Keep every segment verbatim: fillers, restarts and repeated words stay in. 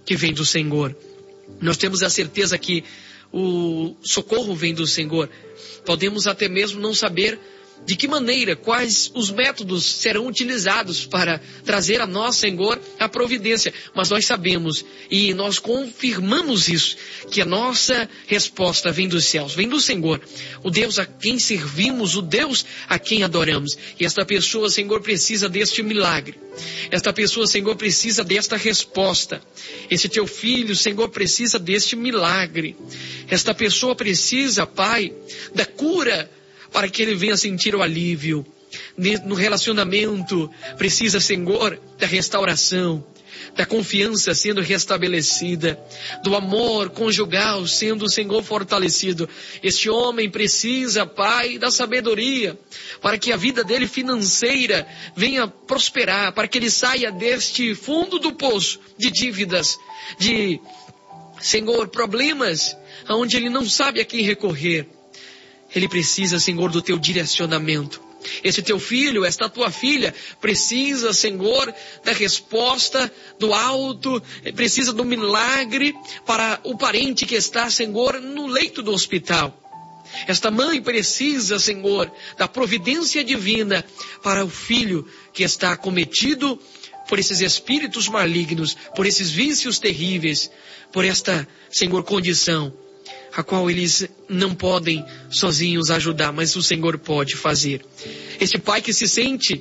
que vem do Senhor. Nós temos a certeza que o socorro vem do Senhor. Podemos até mesmo não saber de que maneira, quais os métodos serão utilizados para trazer a nós, Senhor, a providência. Mas nós sabemos e nós confirmamos isso, que a nossa resposta vem dos céus, vem do Senhor. O Deus a quem servimos, o Deus a quem adoramos. E esta pessoa, Senhor, precisa deste milagre. Esta pessoa, Senhor, precisa desta resposta. Esse teu filho, Senhor, precisa deste milagre. Esta pessoa precisa, Pai, da cura, para que ele venha sentir o alívio. No relacionamento, precisa, Senhor, da restauração, da confiança sendo restabelecida, do amor conjugal sendo, Senhor, fortalecido. Este homem precisa, Pai, da sabedoria, para que a vida dele financeira venha prosperar, para que ele saia deste fundo do poço de dívidas, de, Senhor, problemas, onde ele não sabe a quem recorrer. Ele precisa, Senhor, do teu direcionamento. Esse teu filho, esta tua filha, precisa, Senhor, da resposta do alto, precisa do milagre para o parente que está, Senhor, no leito do hospital. Esta mãe precisa, Senhor, da providência divina para o filho que está acometido por esses espíritos malignos, por esses vícios terríveis, por esta, Senhor, condição, a qual eles não podem sozinhos ajudar, mas o Senhor pode fazer. Este pai que se sente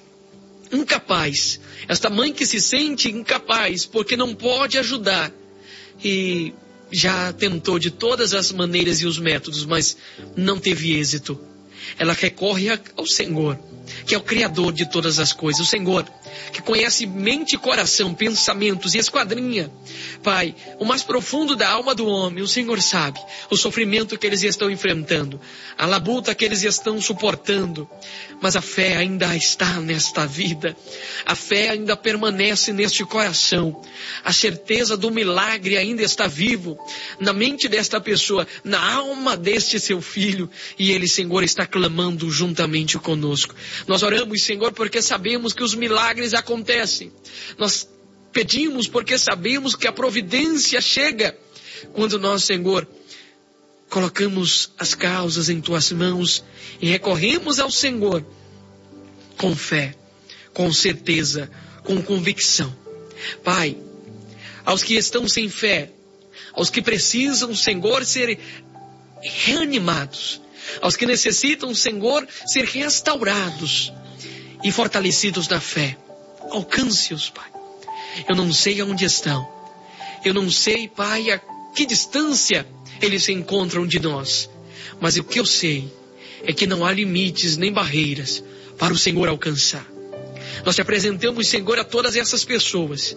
incapaz, esta mãe que se sente incapaz, porque não pode ajudar, e já tentou de todas as maneiras e os métodos, mas não teve êxito. Ela recorre ao Senhor, que é o Criador de todas as coisas. O Senhor, que conhece mente e coração, pensamentos e esquadrinha, Pai, o mais profundo da alma do homem. O Senhor sabe o sofrimento que eles estão enfrentando, a labuta que eles estão suportando. Mas a fé ainda está nesta vida. A fé ainda permanece neste coração. A certeza do milagre ainda está vivo na mente desta pessoa, na alma deste seu filho. E ele, Senhor, está clamando juntamente conosco. Nós oramos, Senhor, porque sabemos que os milagres acontecem. Nós pedimos porque sabemos que a providência chega quando nós, Senhor, colocamos as causas em tuas mãos e recorremos ao Senhor com fé, com certeza, com convicção. Pai, aos que estão sem fé, aos que precisam, Senhor, ser reanimados, aos que necessitam, Senhor, ser restaurados e fortalecidos na fé, alcance-os, Pai. Eu não sei aonde estão, eu não sei, Pai, a que distância eles se encontram de nós, mas o que eu sei é que não há limites nem barreiras para o Senhor alcançar. Nós te apresentamos, Senhor, a todas essas pessoas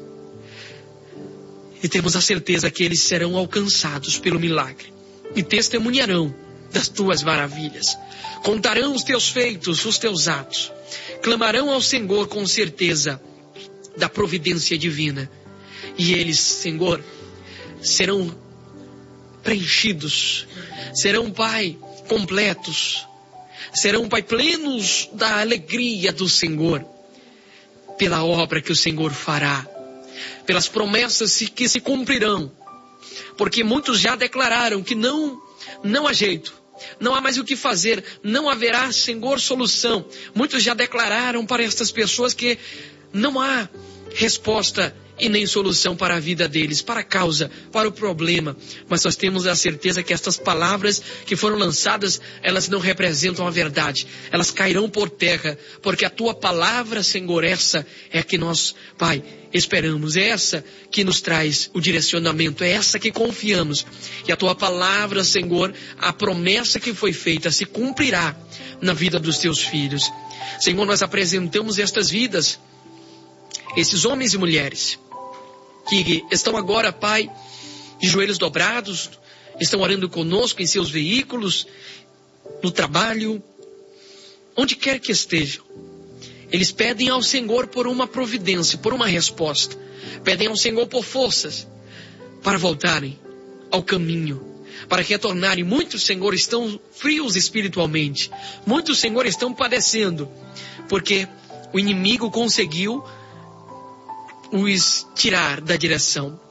e temos a certeza que eles serão alcançados pelo milagre e testemunharão das tuas maravilhas, contarão os teus feitos, os teus atos, clamarão ao Senhor com certeza da providência divina, e eles, Senhor, serão preenchidos, serão, Pai, completos, serão, Pai, plenos da alegria do Senhor, pela obra que o Senhor fará, pelas promessas que se cumprirão, porque muitos já declararam que não, não há jeito, não há mais o que fazer, não haverá, Senhor, solução. Muitos já declararam para estas pessoas que não há resposta e nem solução para a vida deles, para a causa, para o problema. Mas nós temos a certeza que estas palavras que foram lançadas, elas não representam a verdade. Elas cairão por terra, porque a tua palavra, Senhor, essa é a que nós, Pai, esperamos. É essa que nos traz o direcionamento, é essa que confiamos. E a tua palavra, Senhor, a promessa que foi feita se cumprirá na vida dos teus filhos. Senhor, nós apresentamos estas vidas, esses homens e mulheres que estão agora, Pai, de joelhos dobrados, estão orando conosco em seus veículos, no trabalho, onde quer que estejam. Eles pedem ao Senhor por uma providência, por uma resposta. Pedem ao Senhor por forças para voltarem ao caminho, para retornarem. Muitos, Senhor, estão frios espiritualmente. Muitos, Senhor, estão padecendo, porque o inimigo conseguiu os tirar da direção.